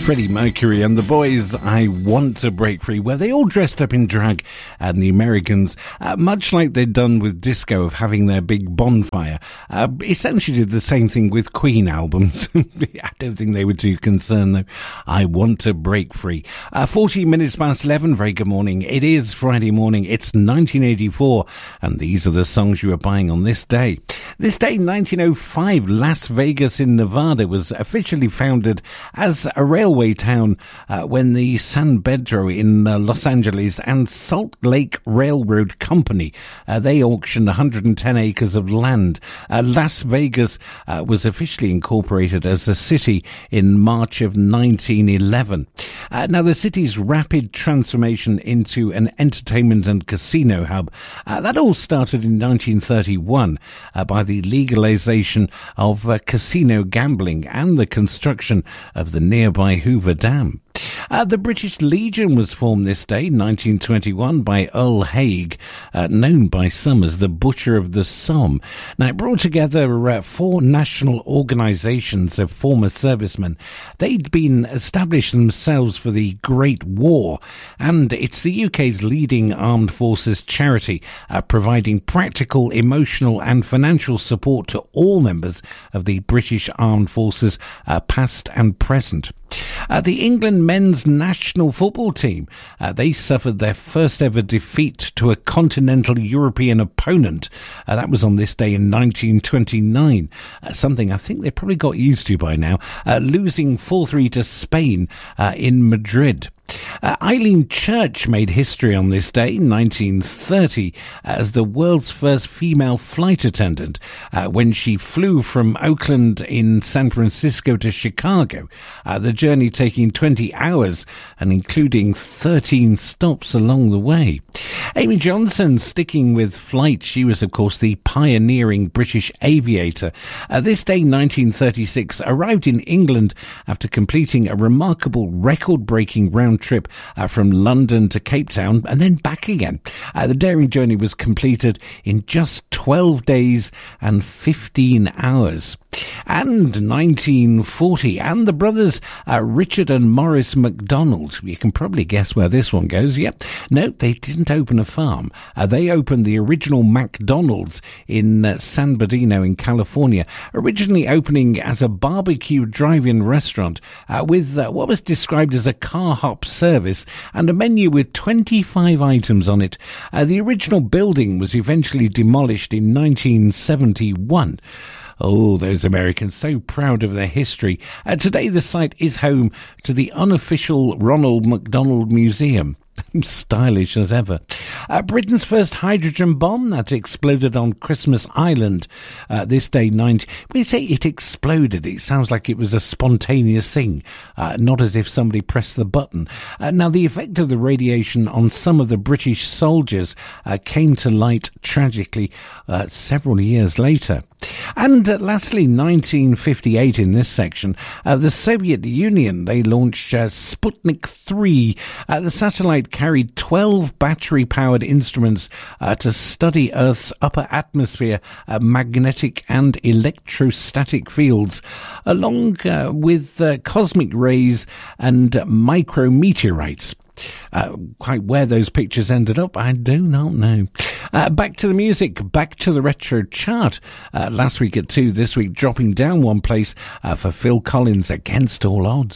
Freddie Mercury and the Boys, I Want to Break Free, where they all dressed up in drag, and the Americans, much like they'd done with disco of having their big bonfire, essentially did the same thing with Queen albums. I don't think they were too concerned though. I Want to Break Free. 40 minutes past 11, very good morning. It is Friday morning, it's 1984, and these are the songs you were buying on this day. This day, 1905, Las Vegas in Nevada was officially founded as a railway town when the San Pedro in Los Angeles and Salt Lake Railroad Company, they auctioned 110 acres of land. Las Vegas was officially incorporated as a city in March of 1911. Now, the city's rapid transformation into an entertainment and casino hub, that all started in 1931 by the legalization of casino gambling and the construction of the nearby Hoover Dam. The British Legion was formed this day, 1921, by Earl Haig, known by some as the Butcher of the Somme. Now, it brought together 4 national organisations of former servicemen. They'd been established themselves for the Great War, and it's the UK's leading armed forces charity, providing practical, emotional and financial support to all members of the British Armed Forces, past and present. The England men's national football team, they suffered their first ever defeat to a continental European opponent. That was on this day in 1929, something I think they probably got used to by now, losing 4-3 to Spain in Madrid. Eileen Church made history on this day, 1930, as the world's first female flight attendant when she flew from Oakland in San Francisco to Chicago, the journey taking 20 hours and including 13 stops along the way. Amy Johnson, sticking with flight, she was of course the pioneering British aviator. This day, 1936, arrived in England after completing a remarkable record-breaking round trip from London to Cape Town and then back again. The daring journey was completed in just 12 days and 15 hours. And 1940, and the brothers Richard and Maurice McDonald. You can probably guess where this one goes. Yep. No, they didn't open a farm. They opened the original McDonald's in San Bernardino in California, originally opening as a barbecue drive-in restaurant with what was described as a car hop service and a menu with 25 items on it. The original building was eventually demolished in 1971. Oh, those Americans, so proud of their history. Today the site is home to the unofficial Ronald McDonald Museum. Stylish as ever. Britain's first hydrogen bomb that exploded on Christmas Island this day, when you say it exploded, it sounds like it was a spontaneous thing, not as if somebody pressed the button. Now, the effect of the radiation on some of the British soldiers came to light tragically several years later. And lastly, 1958 in this section, the Soviet Union, they launched Sputnik 3. The satellite carried 12 battery-powered instruments to study Earth's upper atmosphere, magnetic and electrostatic fields, along with cosmic rays and micrometeorites. Quite where those pictures ended up, I do not know. Back to the music, back to the retro chart. Last week at 2, this week dropping down one place for Phil Collins, Against All Odds.